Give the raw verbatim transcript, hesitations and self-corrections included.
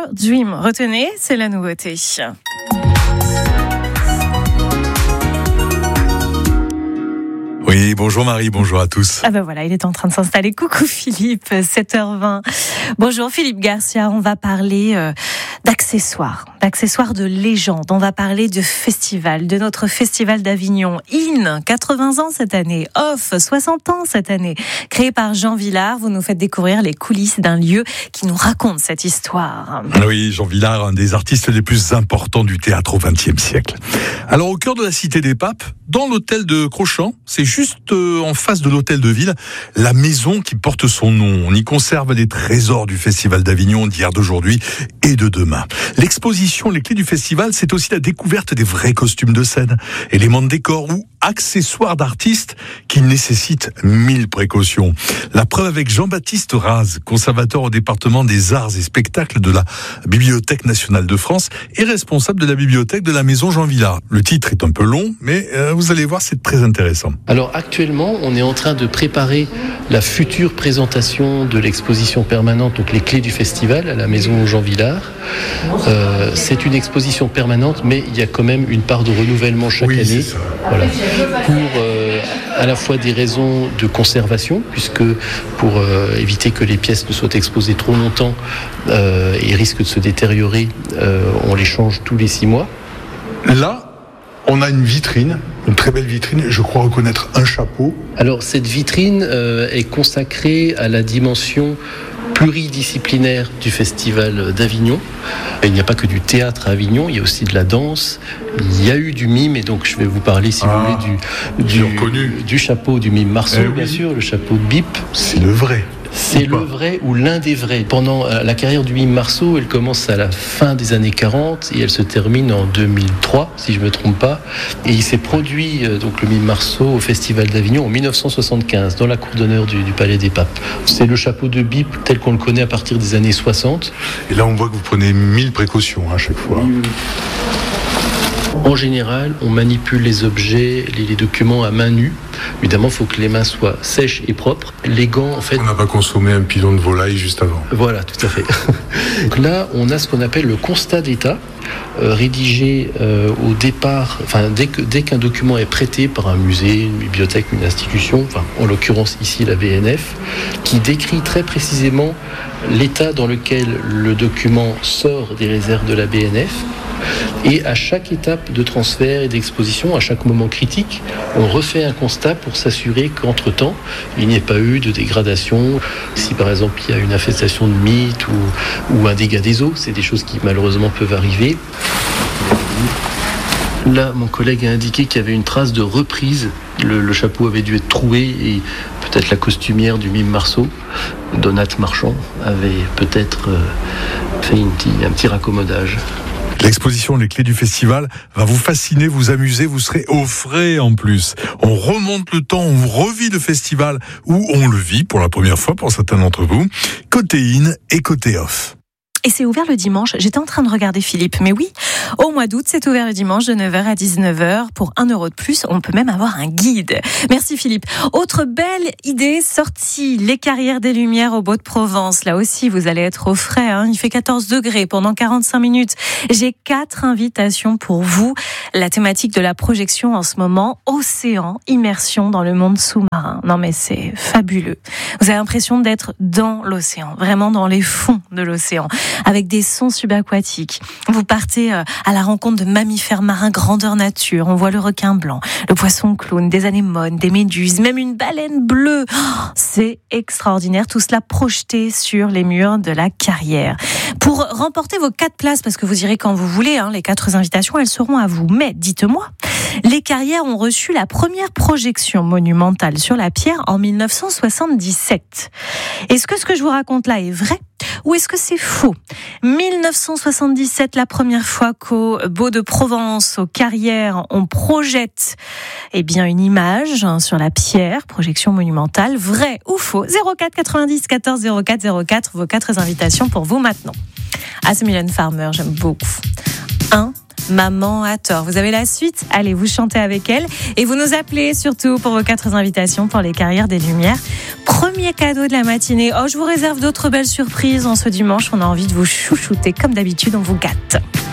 Dream. Retenez, c'est la nouveauté. Oui, bonjour Marie, bonjour à tous. Ah ben voilà, il est en train de s'installer. Coucou Philippe, sept heures vingt. Bonjour Philippe Garcia, on va parler euh, d'accessoires, d'accessoires de légende. On va parler de festival, de notre festival d'Avignon. In, quatre-vingts ans cette année. Off, soixante ans cette année. Créé par Jean Villard, vous nous faites découvrir les coulisses d'un lieu qui nous raconte cette histoire. Oui, Jean Villard, un des artistes les plus importants du théâtre au vingtième siècle. Alors au cœur de la Cité des Papes, dans l'hôtel de Crochamps, c'est juste en face de l'hôtel de ville, la maison qui porte son nom. On y conserve les trésors du Festival d'Avignon d'hier, d'aujourd'hui et de demain. L'exposition Les Clés du Festival, c'est aussi la découverte des vrais costumes de scène, éléments de décor ou accessoires d'artistes qui nécessitent mille précautions. La preuve avec Jean-Baptiste Raz, conservateur au département des arts et spectacles de la Bibliothèque nationale de France et responsable de la bibliothèque de la maison Jean Villard. Le titre est un peu long, mais euh, vous allez voir, c'est très intéressant. Alors actuellement, on est en train de préparer la future présentation de l'exposition permanente, donc les clés du festival à la maison Jean Villard. Euh, c'est une exposition permanente, mais il y a quand même une part de renouvellement chaque oui, année. C'est ça. Voilà. Pour euh, à la fois des raisons de conservation, puisque pour euh, éviter que les pièces ne soient exposées trop longtemps euh, et risquent de se détériorer, euh, on les change tous les six mois. Là, on a une vitrine, une très belle vitrine, je crois reconnaître un chapeau. Alors cette vitrine euh, est consacrée à la dimension pluridisciplinaire du Festival d'Avignon. Il n'y a pas que du théâtre à Avignon, il y a aussi de la danse, il y a eu du mime, et donc je vais vous parler, si ah, vous voulez, du, du, du chapeau du mime Marceau, eh bien oui. sûr, le chapeau de Bip. C'est le vrai. C'est le vrai ou l'un des vrais. Pendant la carrière du mime Marceau, elle commence à la fin des années quarante et elle se termine en deux mille trois, si je ne me trompe pas. Et il s'est produit, donc le mime Marceau, au Festival d'Avignon en dix-neuf cent soixante-quinze, dans la cour d'honneur du, du Palais des Papes. C'est le chapeau de Bip tel qu'on le connaît à partir des années soixante. Et là, on voit que vous prenez mille précautions à chaque fois. Oui, oui. En général, on manipule les objets, les, les documents à main nue. Évidemment, il faut que les mains soient sèches et propres. Les gants, en fait... On n'a pas consommé un pilon de volaille juste avant. Voilà, tout à fait. Donc là, on a ce qu'on appelle le constat d'état, euh, rédigé euh, au départ, enfin, dès, que, dès qu'un document est prêté par un musée, une bibliothèque, une institution, enfin, en l'occurrence ici la B N F, qui décrit très précisément l'état dans lequel le document sort des réserves de la B N F. Et à chaque étape de transfert et d'exposition, à chaque moment critique, on refait un constat pour s'assurer qu'entre-temps, il n'y ait pas eu de dégradation. Si par exemple il y a une infestation de mites ou, ou un dégât des eaux, c'est des choses qui malheureusement peuvent arriver. Là, mon collègue a indiqué qu'il y avait une trace de reprise. Le, le chapeau avait dû être troué et peut-être la costumière du mime Marceau, Donate Marchand, avait peut-être euh, fait une petit, un petit raccommodage. L'exposition Les Clés du Festival va vous fasciner, vous amuser, vous serez au frais en plus. On remonte le temps, on revit le festival ou on le vit pour la première fois pour certains d'entre vous. Côté in et côté off. Et c'est ouvert le dimanche. J'étais en train de regarder Philippe, mais oui, au mois d'août, c'est ouvert le dimanche de neuf heures à dix-neuf heures. Pour un euro de plus, on peut même avoir un guide. Merci Philippe. Autre belle idée sortie, les Carrières des Lumières au Beau de Provence. Là aussi, vous allez être au frais, hein. Il fait quatorze degrés pendant quarante-cinq minutes. J'ai quatre invitations pour vous. La thématique de la projection en ce moment, océan, immersion dans le monde sous-marin. Non mais c'est fabuleux. Vous avez l'impression d'être dans l'océan, vraiment dans les fonds de l'océan, avec des sons subaquatiques. Vous partez à la rencontre de mammifères marins grandeur nature. On voit le requin blanc, le poisson clown, des anémones, des méduses, même une baleine bleue. Oh, c'est extraordinaire, tout cela projeté sur les murs de la carrière. Pour remporter vos quatre places, parce que vous irez quand vous voulez, hein, les quatre invitations, elles seront à vous. Mais dites-moi, les Carrières ont reçu la première projection monumentale sur la pierre en dix-neuf cent soixante-dix-sept. Est-ce que ce que je vous raconte là est vrai ? Ou est-ce que c'est faux ? dix-neuf cent soixante-dix-sept, la première fois qu'au Beau de Provence, aux Carrières, on projette eh bien, une image hein, sur la pierre, projection monumentale, vrai ou faux ? zéro quatre quatre-vingt-dix quatorze zéro quatre zéro quatre, vos quatre invitations pour vous maintenant. Ah, c'est Mylène Farmer, j'aime beaucoup. un, Maman a tort. Vous avez la suite? Allez, vous chantez avec elle et vous nous appelez surtout pour vos quatre invitations pour les Carrières des Lumières. Premier cadeau de la matinée. Oh, je vous réserve d'autres belles surprises en ce dimanche. On a envie de vous chouchouter comme d'habitude, on vous gâte.